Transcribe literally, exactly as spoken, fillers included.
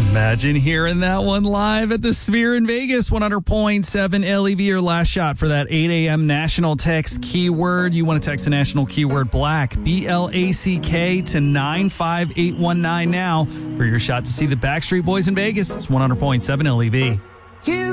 Imagine hearing that one live at the Sphere in Vegas. one hundred point seven L E V, your last shot for that eight a.m. national text keyword. You want to text the national keyword black, B L A C K, to nine five eight one nine now for your shot to see the Backstreet Boys in Vegas. It's one hundred point seven L E V.